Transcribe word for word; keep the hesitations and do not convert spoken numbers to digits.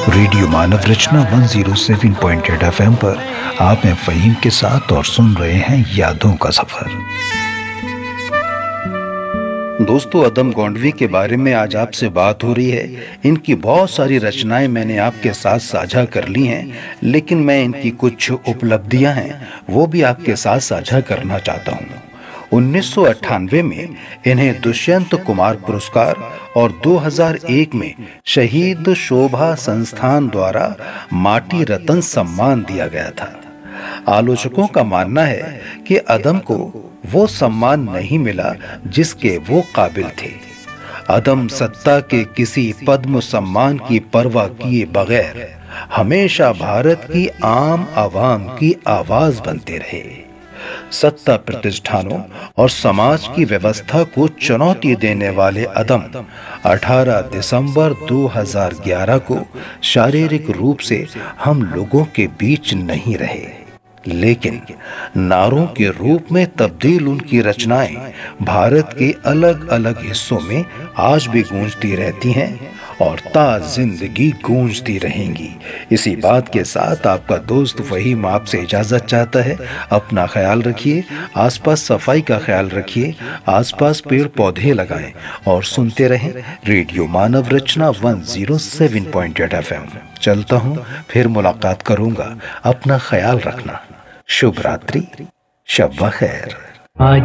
Radio मानव रचना एक सौ सात पॉइंट आठ एफएम पर आप हैं फ़हीम के साथ और सुन रहे हैं यादों का सफर। दोस्तों, अदम गोंडवी के बारे में आज आपसे बात हो रही है। इनकी बहुत सारी रचनाएं मैंने आपके साथ साझा कर ली हैं, लेकिन मैं इनकी कुछ उपलब्धियां हैं वो भी आपके साथ साझा करना चाहता हूं। उन्नीस सौ अट्ठानवे में इन्हें दुष्यंत कुमार पुरस्कार और दो हज़ार एक में शहीद शोभा संस्थान द्वारा माटी रत्न सम्मान दिया गया था। आलोचकों का मानना है कि अदम को वो सम्मान नहीं मिला जिसके वो काबिल थे। अदम सत्ता के किसी पद्म सम्मान की परवाह किए बगैर हमेशा भारत की आम आवाम की आवाज बनते रहे। सत्ता प्रतिष्ठानों और समाज की व्यवस्था को चुनौती देने वाले अदम अठारह दिसंबर दो हज़ार ग्यारह को शारीरिक रूप से हम लोगों के बीच नहीं रहे, लेकिन नारों के रूप में तब्दील उनकी रचनाएं भारत के अलग अलग हिस्सों में आज भी गूंजती रहती हैं और ता जिंदगी गूंजती रहेंगी। इसी बात के साथ आपका दोस्त फ़हीम आपसे इजाजत चाहता है। अपना ख्याल रखिए, आसपास सफाई का ख्याल रखिए, आसपास पेड़ पौधे लगाएं और सुनते रहें रेडियो मानव रचना एक सौ सात पॉइंट आठ एफएम। चलता हूं, फिर मुलाकात करूंगा। अपना ख्याल रखना। शुभ रात्रि, शब व खैर। आज